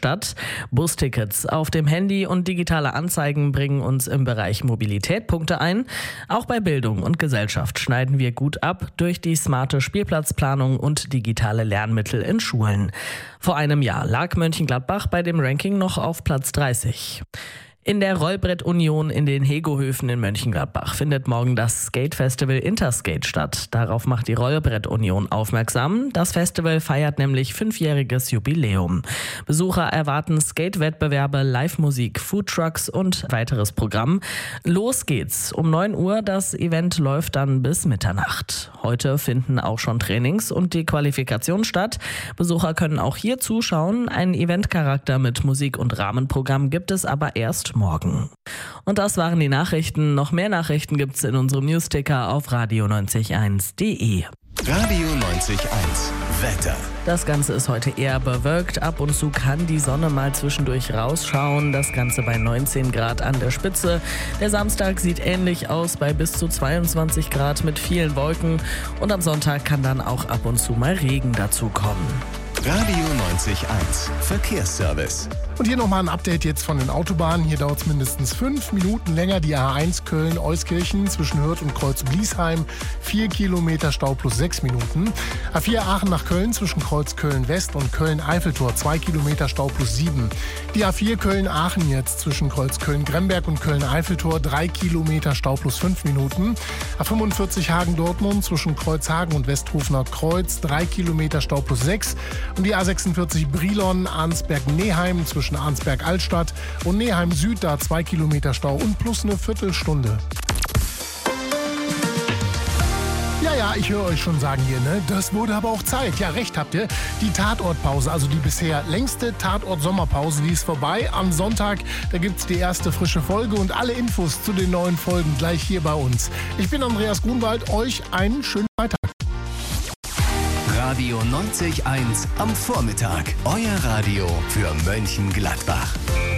Stadt. Bustickets auf dem Handy und digitale Anzeigen bringen uns im Bereich Mobilität Punkte ein. Auch bei Bildung und Gesellschaft schneiden wir gut ab durch die smarte Spielplatzplanung und digitale Lernmittel in Schulen. Vor einem Jahr lag Mönchengladbach bei dem Ranking noch auf Platz 30. In der Rollbrett-Union in den Hegohöfen in Mönchengladbach findet morgen das Skate-Festival Interskate statt. Darauf macht die Rollbrett-Union aufmerksam. Das Festival feiert nämlich 5-jähriges Jubiläum. Besucher erwarten Skate-Wettbewerbe, Live-Musik, Foodtrucks und weiteres Programm. Los geht's. Um 9 Uhr. Das Event läuft dann bis Mitternacht. Heute finden auch schon Trainings und die Qualifikation statt. Besucher können auch hier zuschauen. Einen Eventcharakter mit Musik und Rahmenprogramm gibt es aber erst morgen. Und das waren die Nachrichten. Noch mehr Nachrichten gibt's in unserem Newsticker auf radio901.de. Radio 90.1 Wetter. Das Ganze ist heute eher bewölkt. Ab und zu kann die Sonne mal zwischendurch rausschauen. Das Ganze bei 19 Grad an der Spitze. Der Samstag sieht ähnlich aus bei bis zu 22 Grad mit vielen Wolken. Und am Sonntag kann dann auch ab und zu mal Regen dazu kommen. Radio 90.1 Verkehrsservice. Und hier nochmal ein Update jetzt von den Autobahnen. Hier dauert es mindestens 5 Minuten länger. Die A1 Köln-Euskirchen zwischen Hürth und Kreuz-Bliesheim. 4 Kilometer Stau plus 6 Minuten. A4 Aachen nach Köln zwischen Kreuz Köln-West und Köln-Eiffeltor. 2 Kilometer Stau plus 7. Die A4 Köln-Aachen jetzt zwischen Kreuz Köln-Gremberg und Köln-Eiffeltor. 3 Kilometer Stau plus 5 Minuten. A45 Hagen-Dortmund zwischen Kreuzhagen und Westhofener Kreuz. 3 Kilometer Stau plus 6. Und die A46 Brilon-Arnsberg-Neheim zwischen Arnsberg-Altstadt und Neheim-Süd, da 2 Kilometer Stau und plus eine Viertelstunde. Ja, ich höre euch schon sagen hier, ne? Das wurde aber auch Zeit. Ja, recht habt ihr. Die Tatortpause, also die bisher längste Tatort-Sommerpause, die ist vorbei. Am Sonntag, da gibt's die erste frische Folge und alle Infos zu den neuen Folgen gleich hier bei uns. Ich bin Andreas Grunwald, euch einen schönen Freitag. Radio 90.1 am Vormittag. Euer Radio für Mönchengladbach.